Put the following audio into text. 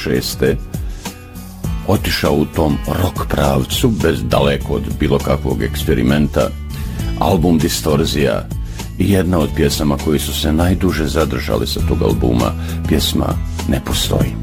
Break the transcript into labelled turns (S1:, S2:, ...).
S1: 2006. otišao u tom rock pravcu, bez daleko od bilo kakvog eksperimenta, album Distorzija i jedna od pjesama koji su se najduže zadržali sa tog albuma, pjesma Ne postoji.